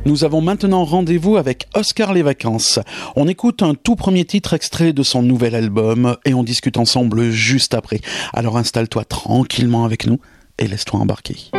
Nous avons maintenant rendez-vous avec Oscar Les Vacances. On écoute un tout premier titre extrait de son nouvel album et on discute ensemble juste après. Alors installe-toi tranquillement avec nous et laisse-toi embarquer.